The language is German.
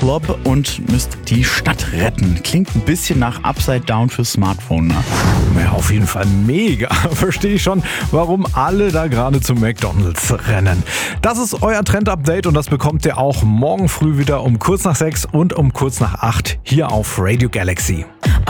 Club und müsst die Stadt retten. Klingt ein bisschen nach Upside Down für Smartphone, ne? Ja, auf jeden Fall mega. Verstehe ich schon, warum alle da gerade zu McDonald's rennen. Das ist euer Trend-Update und das bekommt ihr auch morgen früh wieder um kurz nach 6 und um kurz nach 8 hier auf Radio Galaxy.